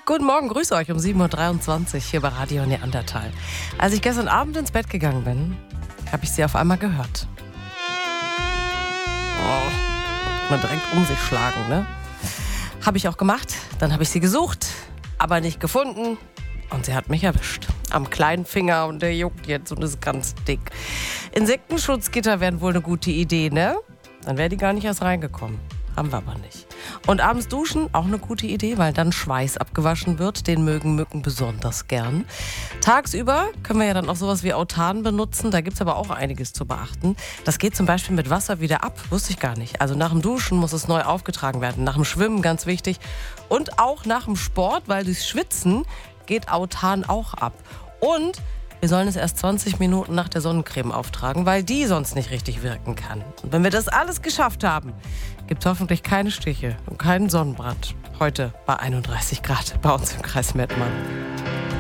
Guten Morgen, grüße euch um 7.23 Uhr hier bei Radio Neandertal. Als ich gestern Abend ins Bett gegangen bin, habe ich sie auf einmal gehört. Oh, man direkt um sich schlagen, ne? Habe ich auch gemacht, dann habe ich sie gesucht, aber nicht gefunden und sie hat mich erwischt. Am kleinen Finger und der juckt jetzt und ist ganz dick. Insektenschutzgitter wären wohl eine gute Idee, ne? Dann wäre die gar nicht erst reingekommen. Haben wir aber nicht. Und abends duschen, auch eine gute Idee, weil dann Schweiß abgewaschen wird. Den mögen Mücken besonders gern. Tagsüber können wir ja dann auch sowas wie Autan benutzen. Da gibt es aber auch einiges zu beachten. Das geht zum Beispiel mit Wasser wieder ab. Wusste ich gar nicht. Also nach dem Duschen muss es neu aufgetragen werden. Nach dem Schwimmen, ganz wichtig. Und auch nach dem Sport, weil durchs Schwitzen geht Autan auch ab. Und wir sollen es erst 20 Minuten nach der Sonnencreme auftragen, weil die sonst nicht richtig wirken kann. Und wenn wir das alles geschafft haben, gibt es hoffentlich keine Stiche und keinen Sonnenbrand. Heute bei 31 Grad bei uns im Kreis Mettmann.